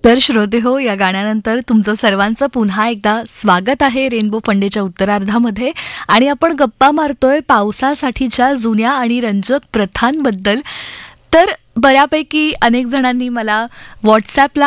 तर श्रोते हो, या गाण्यानंतर तुमचं सर्वांचं पुन्हा एकदा स्वागत आहे रेनबो फंडेच्या उत्तरार्धामध्ये. आणि आपण गप्पा मारतोय पावसासाठीच्या जुन्या आणि रंजक प्रथांबद्दल. तर बऱ्यापैकी अनेक जणांनी मला व्हॉट्सॲपला